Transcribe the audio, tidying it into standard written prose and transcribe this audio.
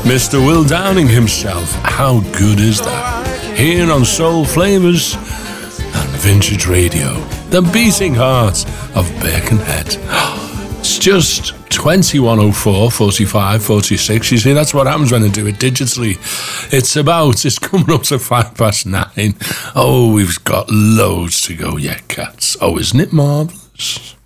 Mr. Will Downing himself. How good is that? Here on Soul Flavours and Vintage Radio, the beating heart of Birkenhead. It's just 21:04, 45, 46. You see, that's what happens when I do it digitally. It's coming up to 9:05. Oh, we've got loads to go yet, cats. Oh, isn't it marvellous?